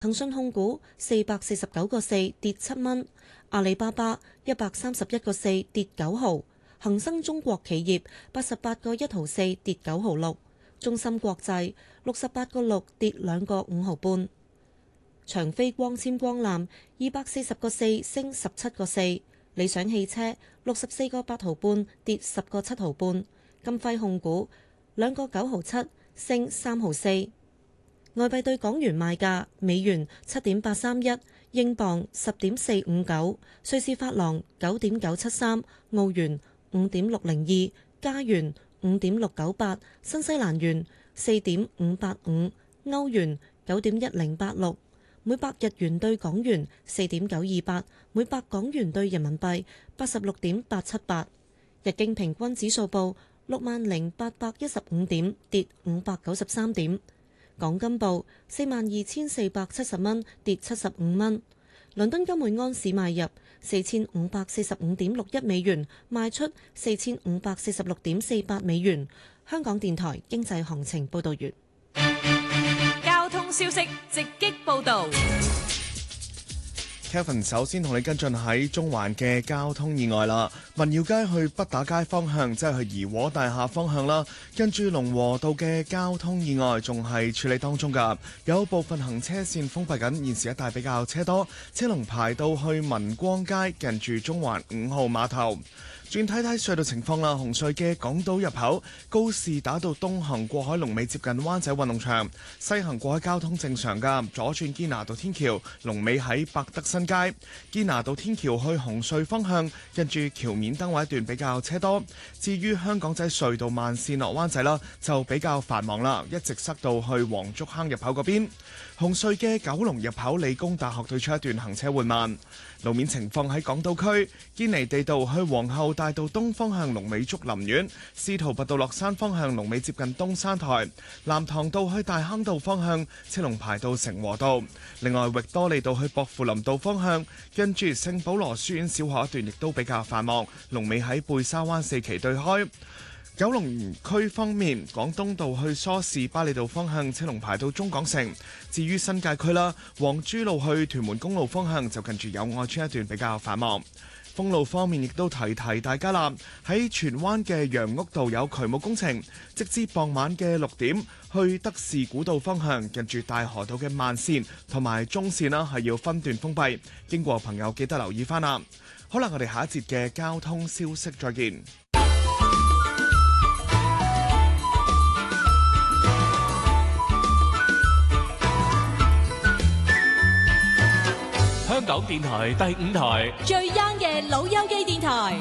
騰訊控股449個4跌7蚊，阿里巴巴131個4跌9毫，恒生中國企業88個1毫4跌9毫6，中芯國際68個6跌2個5毫半，長飛光纖光纜240個4升17個4，理想汽車64個8毫半跌10個7毫半，金輝控股2個9毫7升3毫4。外幣對港元賣價：美元7.831，英鎊10.459，瑞士法郎9.973，澳元5.602，加元5.698，新西蘭元4.585，歐元9.1086，每百日元對港元4.928，每百港元對人民幣86.878。日經平均指數報60,815點，跌593點。港金報42,470蚊，跌75蚊。倫敦金每安士買入4,545.61美元，賣出4,546.48美元。香港電台經濟行情報道完。 交通消息直擊報道。 Kevin 首先同你跟進喺中環嘅交通意外啦，民耀街去北打街方向，即係去怡和大廈方向啦，跟住龍和道嘅交通意外仲係處理當中㗎，有部分行車線封閉緊，現時一帶比較車多，車龍排到去民光街近住中環5號碼頭。轉睇睇隧道情況啦，紅隧嘅港島入口告士打道東行過海龍尾接近灣仔運動場，西行過海交通正常㗎，左轉堅拿道天橋龍尾喺百德新街，堅拿道天橋去紅隧方向跟住橋面燈位一段比較車多。至於香港仔隧道慢線落灣仔啦，就比較繁忙啦，一直塞到去黃竹坑入口嗰邊。紅隧嘅九龍入口理工大學對出一段行車緩慢。路面情況喺港島區堅尼地道去皇后大道東方向龍尾竹林苑，司徒拔道落山方向龍尾接近東山台，南塘道去大坑道方向車龍排到成和道。另外域多利道去薄扶林道方向跟住聖保羅書院小學一段亦都比較繁忙，龍尾喺貝沙灣四期對開。九龍區方面，廣東道去梳士巴利道方向車龍排到中港城。至於新界區啦，黃珠路去屯門公路方向就近住友愛邨一段比較繁忙。封路方面亦都提大家啦，喺荃灣嘅楊屋道有渠務工程，直至傍晚嘅6點，去德士古道方向近住大河道嘅慢線同埋中線啦，係要分段封閉，經過朋友記得留意翻啦。好啦，我哋下一節嘅交通消息再見。 香港電台第5台最 young 嘅老友記電台，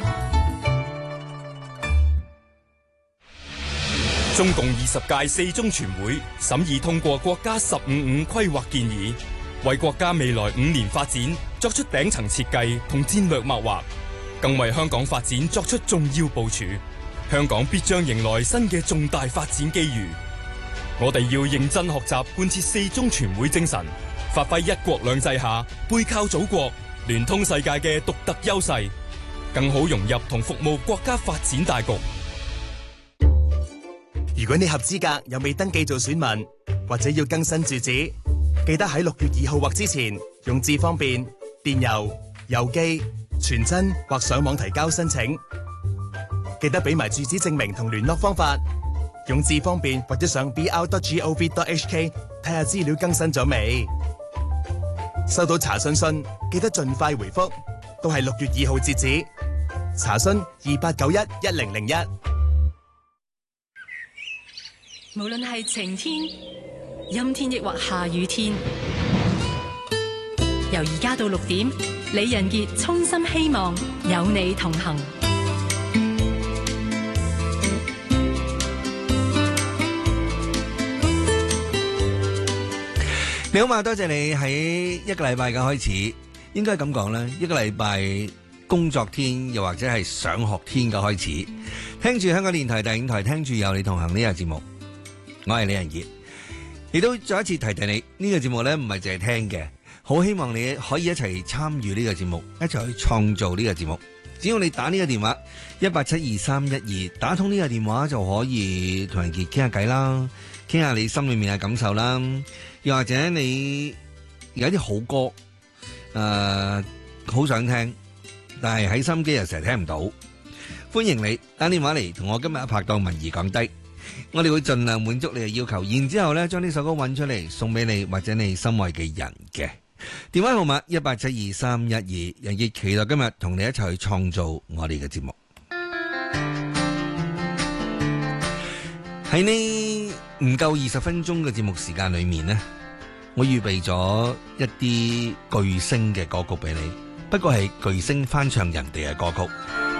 中共20屆四中全會審議通過國家15五規劃建議，為國家未來5年發展作出頂層設計同戰略擘劃，更為香港發展作出重要部署。香港必將迎來新嘅重大發展機遇，我哋要認真學習貫徹四中全會精神，發揮一國兩制下背靠祖國、聯通世界嘅獨特優勢，更好融入同服務國家發展大局。 如果你合資格又未登記做選民，或者要更新住址，記得喺6月2號或之前用智方便、電郵、郵寄、傳真或上網提交申請。記得俾埋住址證明同聯絡方法，用智方便或者上 br.gov.hk 睇下資料更新咗未。收到查詢信記得盡快回覆，都係6月2號截止。查詢28911001。 無論係晴天、陰天抑或下雨天，由而家到6點，李仁傑衷心希望有你同行。 你好嘛，多謝你喺一個禮拜嘅開始，應該咁講啦，一個禮拜工作天又或者係上學天嘅開始，聽住香港電台第5台，聽住有你同行呢個節目，我係李仁傑，亦都再一次提你，呢個節目呢唔係淨係聽嘅，好希望你可以一齊參與呢個節目，一齊去創造呢個節目。只要你打呢個電話1872312，打通呢個電話就可以同人傑傾下偈啦，傾下你心裏面嘅感受啦。又或者你有啲好歌，好想聽，但係喺心機又成日聽唔到。歡迎你打電話嚟同我今日拍檔文怡講低，我哋會盡量滿足你嘅要求，然之後咧將呢首歌揾出嚟送俾你或者你心愛嘅人嘅。電話號碼1872312，人傑期待今日同你一齊去創造我哋嘅節目。喺呢唔夠20分鐘嘅節目時間裏面呢，我預備咗一啲巨星嘅歌曲俾你，不過係巨星翻唱人哋嘅歌曲。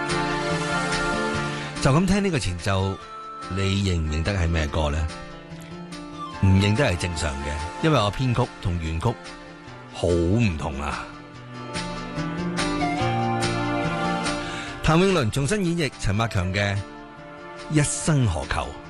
就咁聽呢個前奏，你認唔認得係咩歌呢？唔認得係正常嘅，因為我編曲同原曲好唔同啊。譚詠麟重新演繹陳百強嘅《一生何求》。